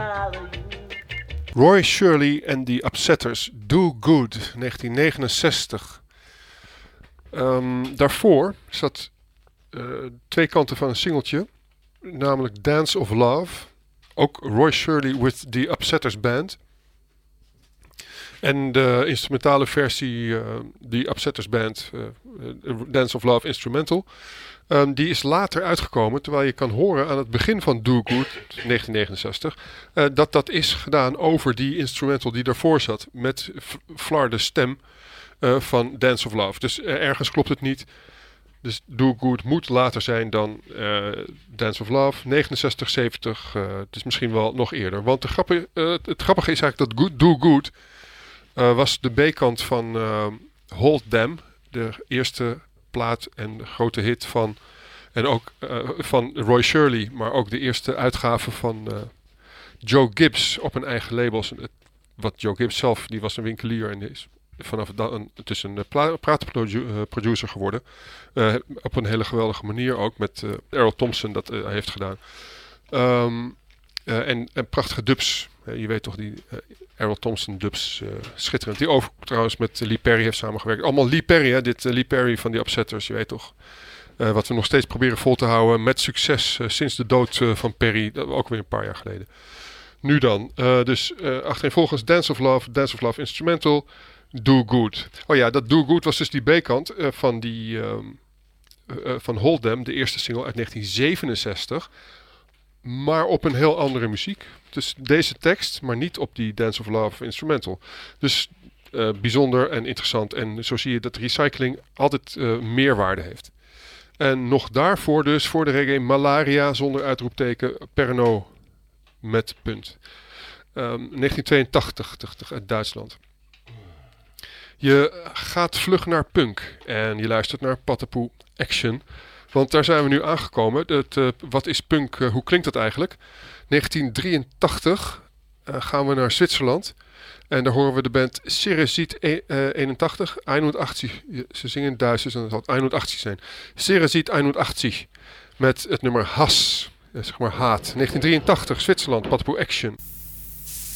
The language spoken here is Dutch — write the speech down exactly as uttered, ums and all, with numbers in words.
Roy Shirley en The Upsetters, Do Good, negentien negenenzestig. Um, daarvoor zat uh, twee kanten van een singeltje, namelijk Dance of Love. Ook Roy Shirley with The Upsetters Band. En de instrumentale versie, uh, The Upsetters Band, uh, uh, Dance of Love Instrumental. Um, die is later uitgekomen, terwijl je kan horen aan het begin van Do Good, negentien negenenzestig, uh, dat dat is gedaan over die instrumental die daarvoor zat, met Flarde stem uh, van Dance of Love. Dus uh, ergens klopt het niet. Dus Do Good moet later zijn dan uh, Dance of Love, negenenzestig, zeventig, uh, het is misschien wel nog eerder. Want de grappige, uh, het grappige is eigenlijk dat Good, Do Good uh, was de B-kant van uh, Hold Them, de eerste plaat en de grote hit van, en ook uh, van Roy Shirley, maar ook de eerste uitgave van uh, Joe Gibbs op een eigen label. Wat Joe Gibbs zelf, die was een winkelier en is vanaf dan het is een pla- praatproducer geworden. Uh, op een hele geweldige manier ook, met uh, Errol Thompson dat uh, heeft gedaan. Um, uh, en, en prachtige dubs. Uh, je weet toch die uh, Errol Thompson dubs, uh, schitterend. Die ook trouwens met uh, Lee Perry heeft samengewerkt. Allemaal Lee Perry, hè? Dit uh, Lee Perry van die Upsetters, je weet toch. Uh, wat we nog steeds proberen vol te houden met succes uh, sinds de dood uh, van Perry, dat ook weer een paar jaar geleden. Nu dan, uh, dus uh, achtereenvolgens Dance of Love, Dance of Love Instrumental, Do Good. Oh ja, dat Do Good was dus die B-kant uh, van die um, uh, van Hold Them, de eerste single uit negentien zevenenzestig, maar op een heel andere muziek. Dus deze tekst, maar niet op die Dance of Love Instrumental. Dus uh, bijzonder en interessant. En zo zie je dat recycling altijd uh, meerwaarde heeft. En nog daarvoor dus, voor de reggae, Malaria zonder uitroepteken, Perno met punt. Um, negentien tweeëntachtig uit Duitsland. Je gaat vlug naar punk en je luistert naar Patapoe Action. Want daar zijn we nu aangekomen. Het, uh, wat is punk? Uh, hoe klinkt dat eigenlijk? negentien drieëntachtig uh, gaan we naar Zwitserland. En daar horen we de band Ceresit eenentachtig. eenentachtig. Ze zingen in Duits, dus dan zal het eenentachtig zijn. Ceresit eenentachtig. Met het nummer Hass. Uh, zeg maar haat. negentien drieëntachtig, Zwitserland, Patapoe Action.